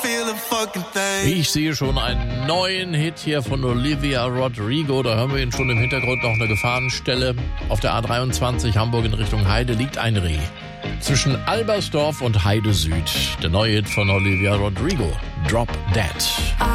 Ich sehe schon einen neuen Hit hier von Olivia Rodrigo. Da hören wir ihn schon im Hintergrund, noch eine Gefahrenstelle. Auf der A23 Hamburg in Richtung Heide liegt ein Reh. Zwischen Albersdorf und Heide Süd. Der neue Hit von Olivia Rodrigo, Drop Dead.